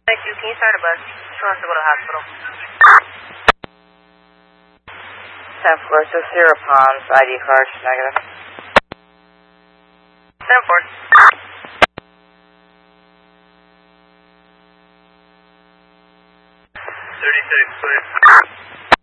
Thank you. Can you start a bus? She wants to go to the hospital. 10-4, so Sierra Palms, ID card, negative. 10-4. 36, clear.